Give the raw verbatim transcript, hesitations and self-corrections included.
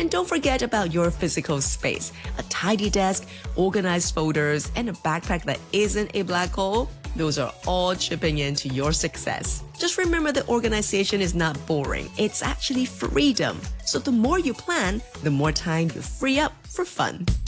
And don't forget about your physical space. A tidy desk, organized folders, and a backpack that isn't a black hole. Those are all chipping into your success. Just remember that organization is not boring. It's actually freedom. So the more you plan, the more time you free up for fun.